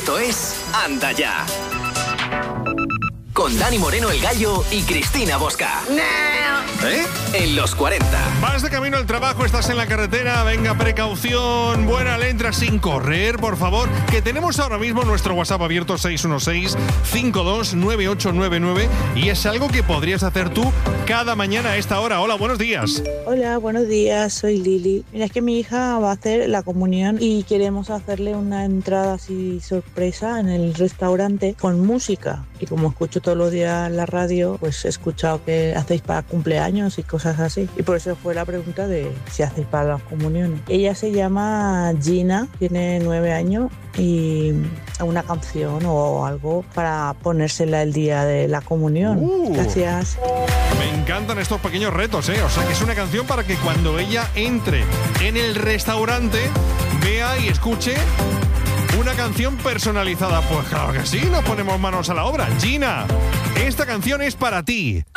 Esto es Anda Ya. Con Dani Moreno el Gallo y Cristina Bosca. En los 40. Vas de camino al trabajo, estás en la carretera, venga, precaución, buena letra sin correr, por favor, que tenemos ahora mismo nuestro WhatsApp abierto 616-529899 y es algo que podrías hacer tú cada mañana a esta hora. Hola, buenos días. Hola, buenos días, soy Lili. Mira, es que mi hija va a hacer la comunión y queremos hacerle una entrada así sorpresa en el restaurante con música. Y como escucho todos los días la radio, pues he escuchado que hacéis para cumpleaños y cosas así. Y por eso fue la pregunta de si hacéis para las comuniones. Ella se llama Gina, tiene 9 años y una canción o algo para ponérsela el día de la comunión. Gracias. Me encantan estos pequeños retos, ¿eh? O sea, que es una canción para que cuando ella entre en el restaurante vea y escuche una canción personalizada. Pues claro que sí, nos ponemos manos a la obra. Gina, esta canción es para ti.